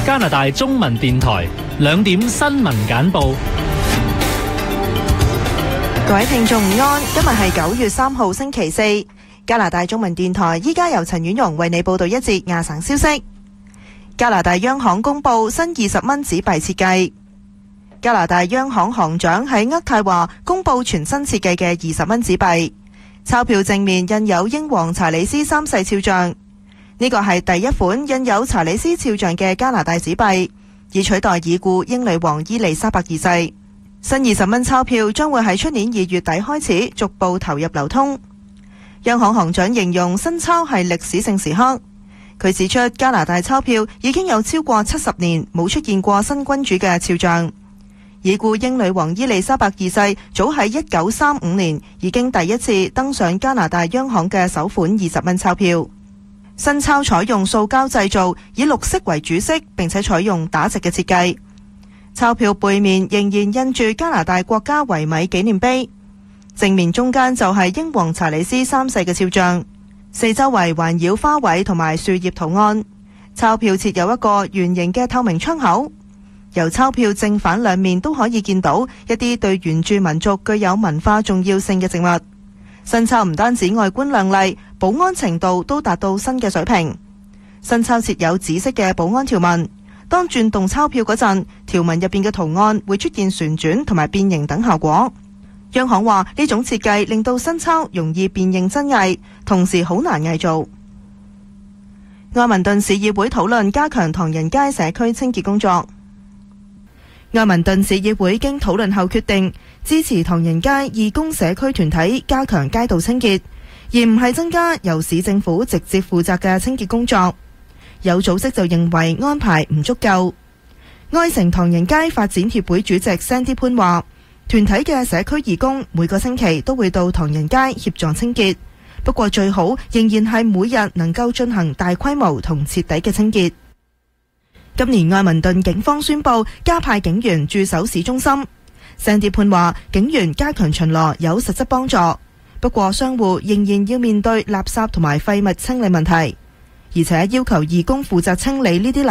加拿大中文電台2點新聞簡報。 各位聽眾午安，今日係9月3號星期四。加拿大中文電台依家由陳婉容為你報道一節亞省消息。加拿大央行公布新20蚊紙幣設計。加拿大央行行長喺渥太華公布全新設計嘅20蚊紙幣，鈔票正面印有英皇查理斯3世肖像。呢個係第一款印有查理斯肖像嘅加拿大紙幣，以取代已故英女王伊麗莎白二世。新20蚊鈔票將會喺出年2月底開始逐步投入流通。央行行長形容新鈔係歷史性時刻。佢指出，加拿大鈔票已經有超過70年冇出現過新君主嘅肖像。已故英女王伊麗莎白二世早喺1935年已經第一次登上加拿大央行嘅首款20蚊鈔票。新鈔採用塑膠製造，以綠色為主色，並且採用打直嘅設計。鈔票背面仍然印住加拿大國家維米紀念碑。正面中間就係英皇查理斯3世嘅肖像，四周圍環繞花卉同埋樹葉圖案。鈔票設有一個圓形嘅透明窗口，由鈔票正反兩面都可以見到一啲對原住民族具有文化重要性嘅植物。新鈔唔單止外觀亮麗，保安程度都達到新嘅水平。新鈔設有紫色嘅保安條紋，當轉動鈔票嗰陣，條紋入邊嘅圖案會出現旋轉同埋變形等效果。央行話呢種設計令到新鈔容易辨認真偽，同時好難偽造。愛民頓市議會討論加強唐人街社區清潔工作。愛民頓市議會經討論後決定支持唐人街義工社區團體加強街道清潔，而唔係增加由市政府直接負責嘅清潔工作。有組織就認為安排唔足夠。愛城唐人街發展協會主席 Sandy 潘話，團體嘅社區義工每個星期都會到唐人街協助清潔，不過最好仍然係每日能夠進行大規模同徹底嘅清潔。今年愛民頓警方宣布加派警員駐守市中心。Sandy 潘話，警員加強巡邏有實質幫助，不過商戶仍然要面對垃圾同埋廢物清理問題，而且要求義工負責清理呢啲垃